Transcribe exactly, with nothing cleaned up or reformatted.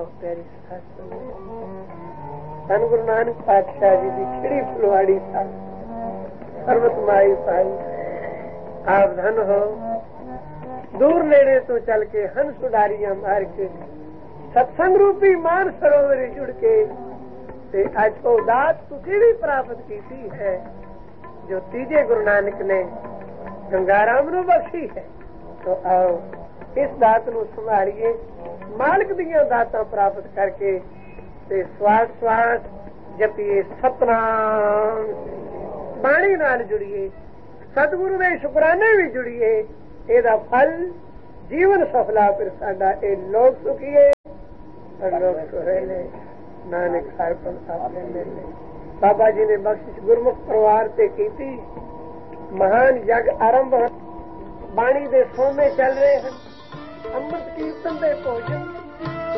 आओ प्यारी साथ धन गुरु नानक पातशाह जी की खिड़ी फुलवाड़ी था सर्वत माई पाई आप धन हो। दूर नेड़े तो चल के हंस उडारियां मार के सत्संग रूपी मान सरोवर जुड़ के ते अज ओ दात तुसीड़ी प्राप्त की है जो तीजे गुरु नानक ने गंगाराम नू बख्शी है। तो आओ इस दात नू संभालिए मालिक दियां दातां प्राप्त करके ते श्वास श्वास जपीए सतनाम बाणी नाल जुड़िए सतगुरु दे शुकराने भी जुड़िए एदा फल जीवन सफला फिर साडा ए लोक सुखीए लोक सुहेले नानक हरपन अपने मेले। बाबा जी ने बख्शिश गुरमुख परिवार ते कीती महान जग आरंभ बाणी दे सोमे चल रहे हैं अमृत कीर्तन दे भोजन